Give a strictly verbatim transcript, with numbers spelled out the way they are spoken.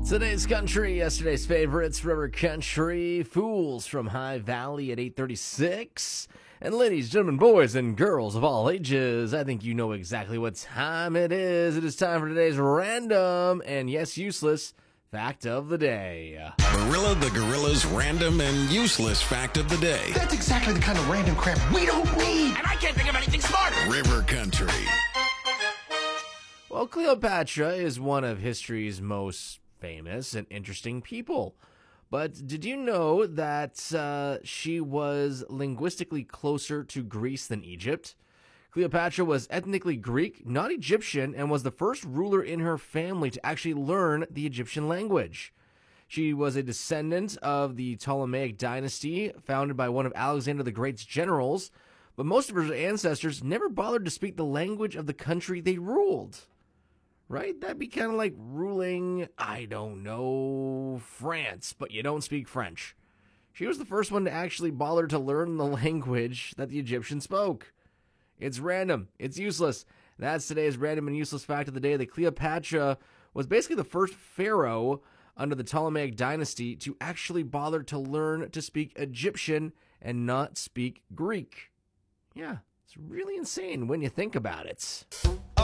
Today's country, yesterday's favorites, River Country, Fools from High Valley at eight thirty-six. And ladies, gentlemen, boys, and girls of all ages, I think you know exactly what time it is. It is time for today's random and, yes, useless fact of the day. Gorilla the Gorilla's random and useless fact of the day. That's exactly the kind of random crap we don't need. And I can't think of anything smarter. River Country. Well, Cleopatra is one of history's most famous and interesting people. But did you know that uh, she was linguistically closer to Greece than Egypt? Cleopatra was ethnically Greek, not Egyptian, and was the first ruler in her family to actually learn the Egyptian language. She was a descendant of the Ptolemaic dynasty, founded by one of Alexander the Great's generals, but most of her ancestors never bothered to speak the language of the country they ruled. Right? That'd be kind of like ruling, I don't know, France, but you don't speak French. She was the first one to actually bother to learn the language that the Egyptians spoke. It's random. It's useless. That's today's random and useless fact of the day. That Cleopatra was basically the first pharaoh under the Ptolemaic dynasty to actually bother to learn to speak Egyptian and not speak Greek. Yeah, it's really insane when you think about it.